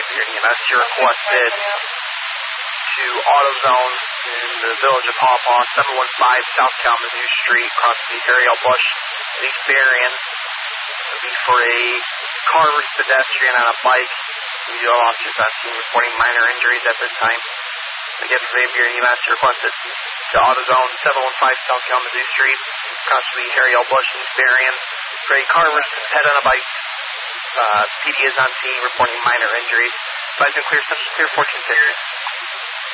You're EMS, you're requested to AutoZone in the village of Paw Paw, 715 South Kalamazoo Street, across the Ariel Bush in East Berrien. It'll be for a car-versus pedestrian on a bike. We do have officers on scene reporting minor injuries at this time. Again, for Xavier EMS, requested to AutoZone, 715 South Kalamazoo Street, across the Ariel Bush in East Berrien, for a car versus pet on a bike. PD is on scene reporting minor injuries. Advise and clear, such as clear 1450.